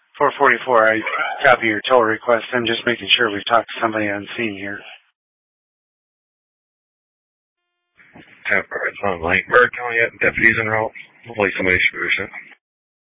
444, I copy your toll request. I'm just making sure we've talked to somebody on scene here. Bird County, deputies en route. Hopefully somebody should be